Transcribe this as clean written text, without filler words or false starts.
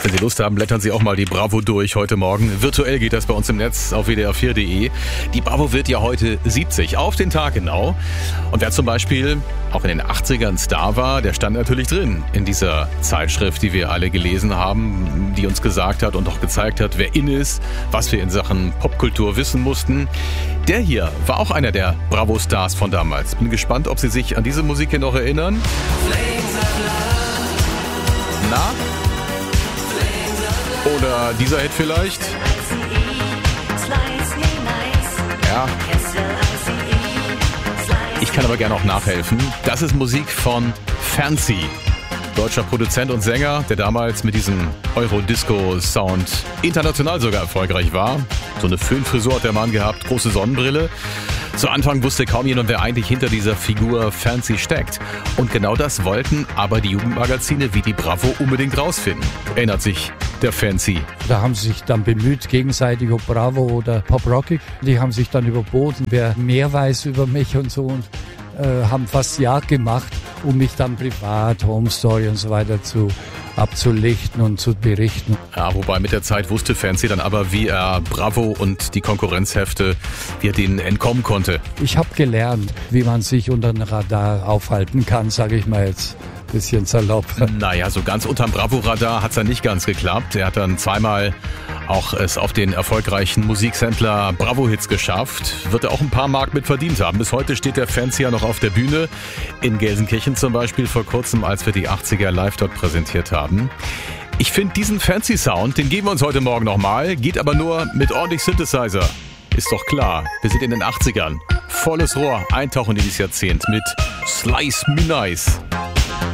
Wenn Sie Lust haben, blättern Sie auch mal die Bravo durch heute Morgen. Virtuell geht das bei uns im Netz auf wdr4.de. Die Bravo wird ja heute 70, auf den Tag genau. Und wer zum Beispiel auch in den 80ern Star war, der stand natürlich drin in dieser Zeitschrift, die wir alle gelesen haben, die uns gesagt hat und auch gezeigt hat, wer in ist, was wir in Sachen Popkultur wissen mussten. Der hier war auch einer der Bravo-Stars von damals. Bin gespannt, ob Sie sich an diese Musik hier noch erinnern. Na? Oder dieser Hit vielleicht? Ja. Ich kann aber gerne auch nachhelfen. Das ist Musik von Fancy. Deutscher Produzent und Sänger, der damals mit diesem Eurodisco-Sound international sogar erfolgreich war. So eine Föhnfrisur hat der Mann gehabt, große Sonnenbrille. Zu Anfang wusste kaum jemand, wer eigentlich hinter dieser Figur Fancy steckt. Und genau das wollten aber die Jugendmagazine wie die Bravo unbedingt rausfinden. Erinnert sich der Fancy. Da haben sie sich dann bemüht, gegenseitig, ob Bravo oder Pop Rocky. Die haben sich dann überboten, wer mehr weiß über mich und so, und haben fast Jagd gemacht, um mich dann privat, Home Story und so weiter abzulichten und zu berichten. Ja, wobei mit der Zeit wusste Fancy dann aber, wie er Bravo und die Konkurrenzhefte, wie er denen entkommen konnte. Ich habe gelernt, wie man sich unter dem Radar aufhalten kann, sage ich mal jetzt. Bisschen salopp. Naja, so ganz unterm Bravo-Radar hat es dann nicht ganz geklappt. Er hat dann zweimal auch es auf den erfolgreichen Musiksampler Bravo-Hits geschafft. Wird er auch ein paar Mark mit verdient haben. Bis heute steht der Fancy ja noch auf der Bühne. In Gelsenkirchen zum Beispiel vor kurzem, als wir die 80er live dort präsentiert haben. Ich finde diesen Fancy-Sound, den geben wir uns heute Morgen nochmal. Geht aber nur mit ordentlich Synthesizer. Ist doch klar, wir sind in den 80ern. Volles Rohr, eintauchen in dieses Jahrzehnt mit Slice Me Nice.